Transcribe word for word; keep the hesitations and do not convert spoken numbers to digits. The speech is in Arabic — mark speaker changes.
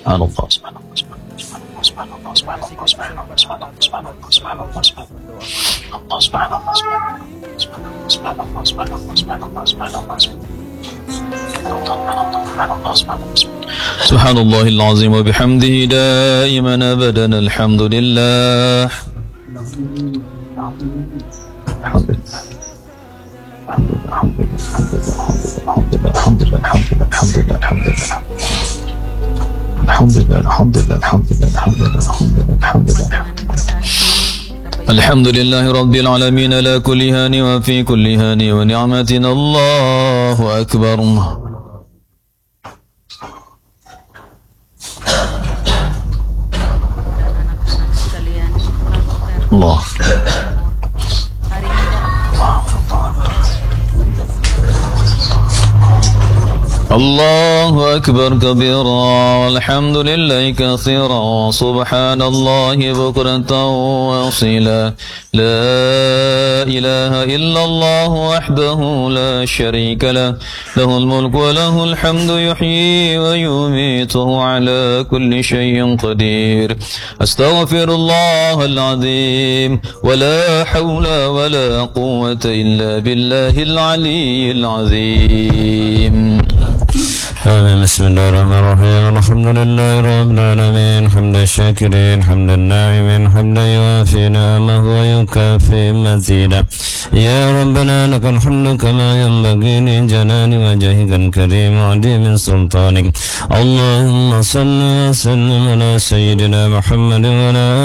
Speaker 1: سبحان الله سبحان الله سبحان الله سبحان الله سبحان الله سبحان الله سبحان الله سبحان الله سبحان الله سبحان الله سبحان الله سبحان الله سبحان الله سبحان الله سبحان الله العظيم وبحمده دائما أبدا الحمد لله الحمد لله الحمد لله الحمد لله الحمد لله الحمد لله الحمد لله الحمد لله الحمد لله الحمد لله الحمد لله الحمد لله الحمد لله رب العالمين على كل هان وفي كل هان ونعمة الله أكبر الله الله أكبر كبيرا والحمد لله كثيرا سبحان الله بكرة وأصيلا لا إله إلا الله وحده لا شريك له له الملك وله الحمد يحيي ويميت وهو على كل شيء قدير أستغفر الله العظيم ولا حول ولا قوة إلا بالله العلي العظيم.
Speaker 2: آمين. بسم الله الرحمن الرحيم الحمد لله رب العالمين حمد الشاكرين حمد الناعمين حمدا يوافي نعمه ويكافئ مزيدا يا ربنا لك الحمد كما ينبغي لجلال وجهك الكريم وعظيم سلطانك اللهم صل وسلم على سيدنا محمد وعلى